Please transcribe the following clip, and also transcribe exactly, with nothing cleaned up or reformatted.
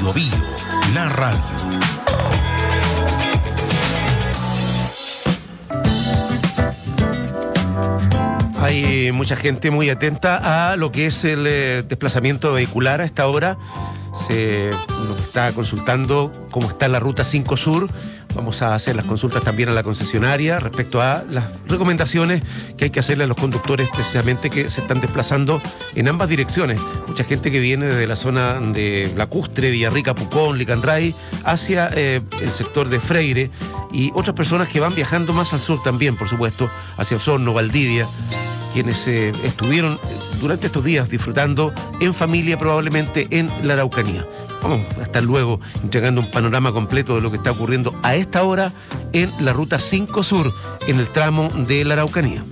Biobío, la radio. Hay mucha gente muy atenta a lo que es el eh, desplazamiento vehicular a esta hora. Se nos está consultando cómo está la ruta cinco Sur. Vamos a hacer las consultas también a la concesionaria respecto a las recomendaciones que hay que hacerle a los conductores precisamente que se están desplazando en ambas direcciones. Mucha gente que viene desde la zona de Lacustre, Villarrica, Pucón, Licanray, hacia eh, el sector de Freire, y otras personas que van viajando más al sur también, por supuesto, hacia Osorno, Valdivia, quienes eh, estuvieron durante estos días disfrutando en familia, probablemente en la Araucanía. Vamos a estar luego entregando un panorama completo de lo que está ocurriendo a esta hora en la ruta cinco Sur, en el tramo de la Araucanía.